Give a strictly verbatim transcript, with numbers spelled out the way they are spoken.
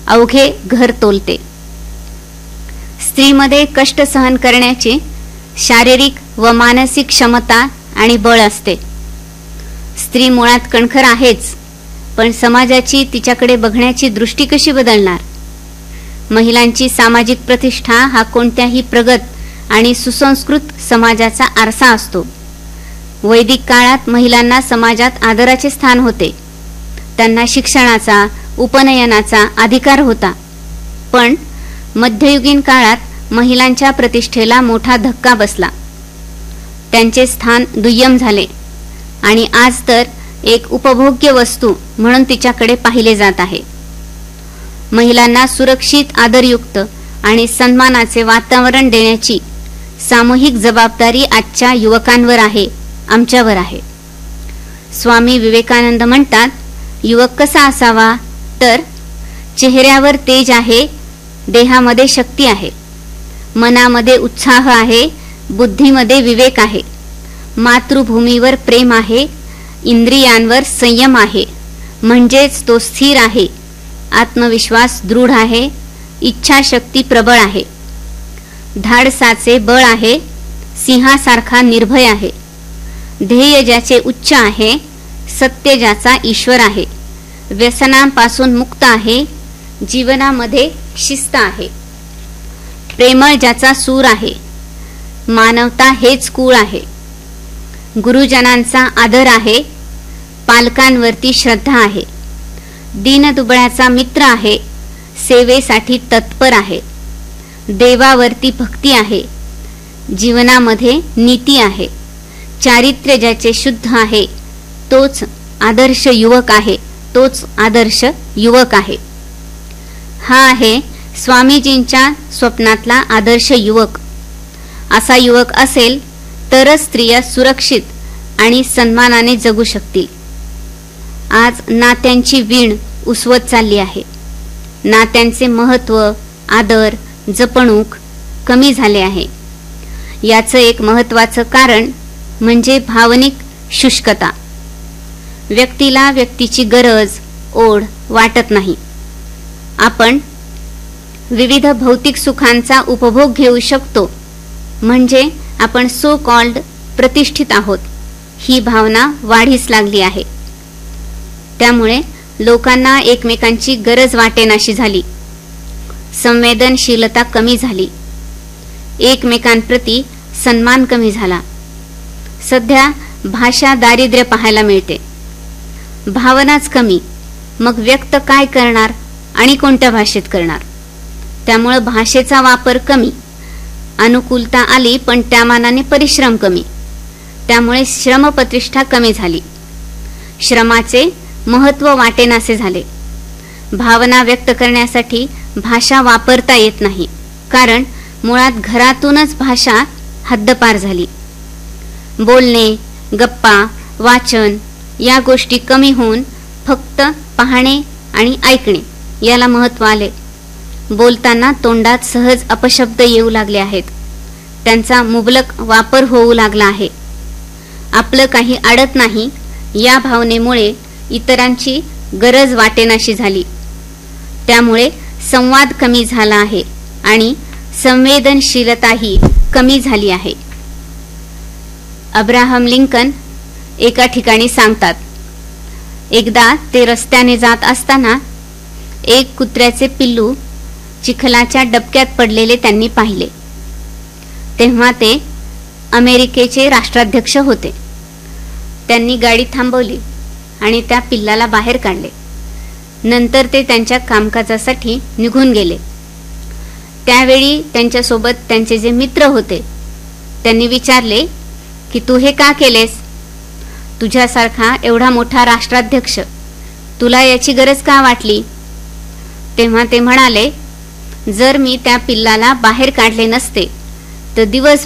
अवघे घर तोलते. स्त्रीमध्ये कष्ट सहन करण्याची शारीरिक व मानसिक क्षमता आणि बळ असते. स्त्री मुळात कणखर आहेच, पण समाजाची तिच्याकडे बघण्याची दृष्टी कशी बदलणार? महिलांची सामाजिक प्रतिष्ठा हा कोणत्याही प्रगत आणि सुसंस्कृत समाजाचा आरसा असतो. वैदिक काळात महिलांना समाजात आदराचे स्थान होते. त्यांना शिक्षणाचा, उपनयनाचा अधिकार होता. पण मध्ययुगीन काळात महिलांच्या प्रतिष्ठेला मोठा धक्का बसला. त्यांचे स्थान दुय्यम झाले आणि आज तर एक उपभोग्य वस्तू म्हणून तिच्याकडे पाहिले जात आहे. महिलांना सुरक्षित, आदरयुक्त आणि सन्मानाचे वातावरण देण्याची सामूहिक जबाबदारी आजच्या युवकांवर आहे, आमच्यावर आहे. स्वामी विवेकानंद म्हणतात, युवक कसा असावा? तर चेहऱ्यावर तेज आहे, देहामध्ये शक्ती आहे, मनामध्ये उत्साह आहे, बुद्धीमध्ये विवेक आहे, मातृभूमीवर प्रेम आहे, इंद्रियांवर संयम आहे, म्हणजेच तो स्थिर आहे, आत्मविश्वास दृढ आहे, इच्छाशक्ती प्रबळ आहे, धाडसाचे बळ आहे, सिंहासारखा निर्भय आहे, ध्येय ज्याचे उच्च आहे, सत्य ज्याचा ईश्वर आहे, व्यसनांपासून मुक्त आहे, जीवनामध्ये शिस्त आहे, प्रेमळ ज्याचा सूर आहे, मानवता हेच कुळ आहे, गुरुजनांचा आदर आहे, पालकांवरती श्रद्धा आहे, दीनदुबळ्याचा मित्र आहे, सेवेसाठी तत्पर आहे, देवावरती भक्ती आहे, जीवनामध्ये नीती आहे, चारित्र्य ज्याचे शुद्ध आहे, तोच आदर्श युवक आहे, तोच आदर्श युवक आहे. हा आहे स्वामीजींच्या स्वप्नातला आदर्श युवक. असा युवक असेल तरच स्त्रिया सुरक्षित आणि सन्मानाने जगू शकतील. आज नात्यांची वीण उसवत चालली आहे. नात्यांचे महत्त्व, आदर, जपणूक कमी झाले आहे. याचं एक महत्त्वाचं कारण म्हणजे भावनिक शुष्कता. व्यक्तीला व्यक्तीची गरज, ओढ वाटत नाही. आपण विविध भौतिक सुखांचा उपभोग घेऊ शकतो म्हणजे आपण सो कॉल्ड प्रतिष्ठित आहोत, ही भावना वाढीस लागली आहे. त्यामुळे लोकांना एकमेकांची गरज वाटेनाशी झाली. संवेदनशीलता कमी झाली. एकमेकांप्रती सन्मान कमी झाला. सध्या भाषा दारिद्र्य पाहायला मिळते. भावनाच कमी, मग व्यक्त काय करणार आणि कोणत्या भाषेत करणार? त्यामुळे भाषेचा वापर कमी. अनुकूलता आली पण त्या मानाने परिश्रम कमी. त्यामुळे श्रमप्रतिष्ठा कमी झाली. श्रमाचे महत्त्व वाटेनासे झाले. भावना व्यक्त करण्यासाठी भाषा वापरता येत नाही, कारण मुळात घरातूनच भाषा हद्दपार झाली. बोलणे, गप्पा, वाचन या गोष्टी कमी होऊन फक्त पाहणे आणि ऐकणे याला महत्त्व आले. बोलताना तोंडात सहज अपशब्द येऊ लागले आहेत. त्यांचा मुबलक वापर होऊ लागला आहे. आपलं काही अडत नाही या भावनेमुळे इतरांची गरज वाटेनाशी झाली. त्यामुळे संवाद कमी झाला आहे आणि संवेदनशीलताही कमी झाली आहे. अब्राहम लिंकन एका ठिकाणी सांगतात, एकदा ते रस्त्याने जात असताना एक कुत्र्याचे पिल्लू चिखलाच्या डबक्यात पडलेले त्यांनी पाहिले. तेव्हा ते अमेरिकेचे राष्ट्राध्यक्ष होते. त्यांनी गाडी थांबवली आणि त्या पिल्लाला बाहेर काढले. नंतर ते त्यांच्या कामकाजासाठी निघून गेले. त्यावेळी त्यांच्यासोबत त्यांचे जे मित्र होते त्यांनी विचारले की तू हे का केलेस? तुझ्यासारखा एवढा मोठा राष्ट्राध्यक्ष, तुला याची गरज का वाटली? तेव्हा ते म्हणाले, जर मी त्या पिल्लाला बाहेर काढले नसते तर दिवसभर